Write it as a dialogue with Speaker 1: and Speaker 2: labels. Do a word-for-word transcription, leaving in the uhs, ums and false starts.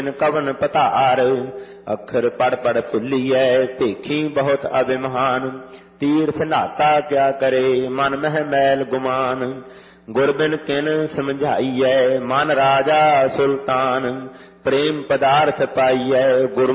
Speaker 1: ਕਵਨ ਪਤਾਰ। ਅੱਖਰ ਪੜ ਪੜ ਭੁੱਲੀਐ ਭੇਖੀ ਬਹੁਤ ਅਭਿਮਾਨ। ਤੀਰਥ ਨਾਤਾ ਕਿਆ ਕਰੇ ਮਨ ਮਹਿ ਮੈਲ ਗੁਮਾਨ। ਗੁਰ ਬਿਨ ਕਿਨ ਸਮਝਾਈਐ ਮਨ ਰਾਜਾ ਸੁਲਤਾਨ। ਪ੍ਰੇਮ ਪਦਾਰਥ ਪਾਈਐ ਗੁਰ